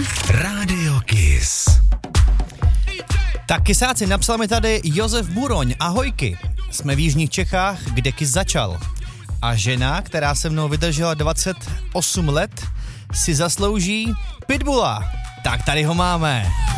Radio Kiss. Tak kysáci, napsal mi tady Josef Buroň. Ahojky, jsme v jižních Čechách, kde Kiss začal. A žena, která se mnou vydržela 28 let, si zaslouží Pitbulla. Tak tady ho máme.